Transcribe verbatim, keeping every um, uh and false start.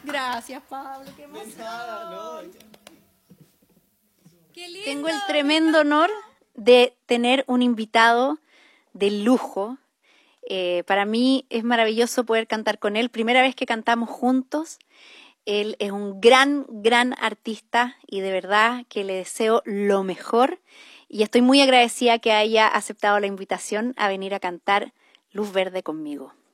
Gracias, Pablo, qué emoción. Nada, no. Qué lindo. Tengo el tremendo honor de tener un invitado de lujo. Eh, para mí es maravilloso poder cantar con él. Primera vez que cantamos juntos. Él es un gran, gran artista y de verdad que le deseo lo mejor. Y estoy muy agradecida que haya aceptado la invitación a venir a cantar Luz Verde conmigo.